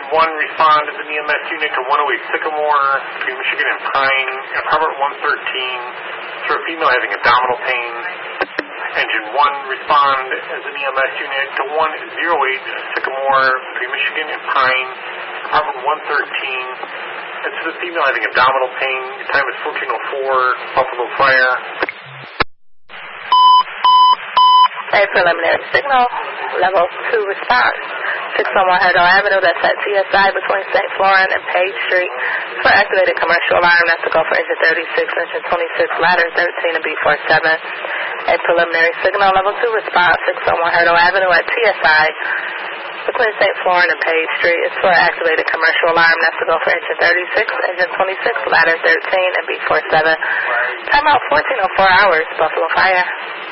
Engine 1, respond as an EMS unit to 108 Sycamore between Michigan and Pine. Harvard 113 for a female having abdominal pain. Engine 1, respond as an EMS unit to 108 Sycamore between Michigan and Pine. Harvard 113. This is a female having abdominal pain. The time is 14:04. Buffalo Fire. A preliminary signal, level 2 response. 601 Hurdle Avenue, that's at TSI between St. Florent and Page Street. For activated commercial alarm, that's to go for engine 36, engine 26, ladder 13, and B47. A preliminary signal, level 2 response. 601 Hurdle Avenue at TSI between St. Florent and Page Street. It's for activated commercial alarm, that's to go for engine 36, engine 26, ladder 13, and B47. Time out 14:04 hours, Buffalo Fire.